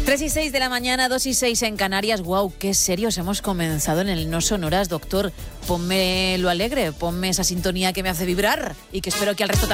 3:06 de la mañana, 2:06 en Canarias. Wow, qué serios hemos comenzado en el No Sonoras, doctor. Ponme lo alegre, ponme esa sintonía que me hace vibrar y que espero que al resto también.